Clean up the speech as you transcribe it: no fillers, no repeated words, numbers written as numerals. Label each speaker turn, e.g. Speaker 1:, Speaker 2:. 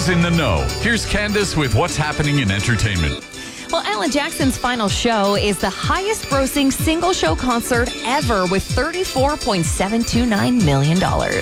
Speaker 1: who's in the know. Here's Candace with what's happening in entertainment.
Speaker 2: Well, Alan Jackson's final show is the highest grossing single show concert ever with $34.729 million.